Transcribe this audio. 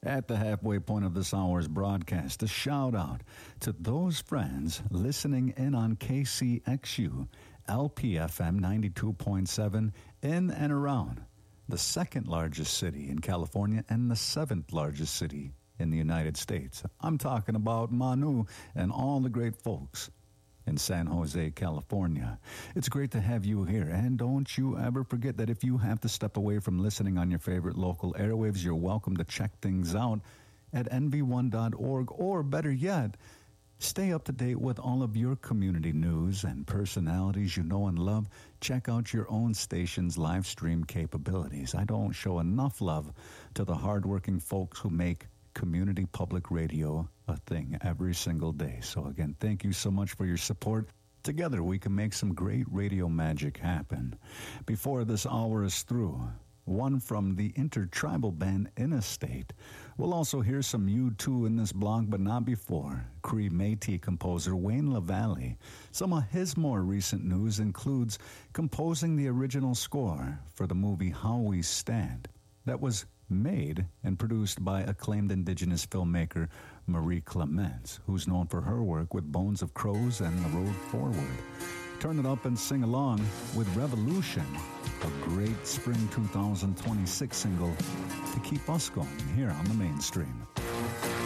At the halfway point of this hour's broadcast, a shout out to those friends listening in on KCXU, LPFM 92.7 in and around the second largest city in California and the seventh largest city in the United States. I'm talking about Manu and all the great folks in San Jose, California. It's great to have you here, and don't you ever forget that if you have to step away from listening on your favorite local airwaves, you're welcome to check things out at nv1.org, or better yet, stay up to date with all of your community news and personalities you know and love. Check out your own station's live stream capabilities. I don't show enough love to the hardworking folks who make community public radio a thing every single day. So again, thank you so much for your support. Together we can make some great radio magic happen. Before this hour is through, one from the intertribal band Interstate. We'll also hear some U2 in this block, but not before. Cree Métis composer Wayne LaValle. Some of his more recent news includes composing the original score for the movie How We Stand, that was made and produced by acclaimed indigenous filmmaker Marie Clements, who's known for her work with Bones of Crows and The Road Forward. Turn it up and sing along with Revolution, a great spring 2026 single to keep us going here on the mainstream.